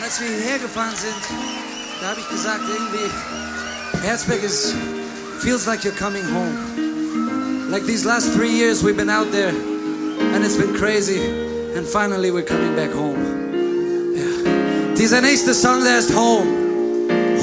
Als wir hierher gefahren sind, da habe ich gesagt, irgendwie, Herzberg feels like you're coming home. Like these last 3 years we've been out there and it's been crazy and finally we're coming back home. Ja. Dieser nächste Song, der ist Home.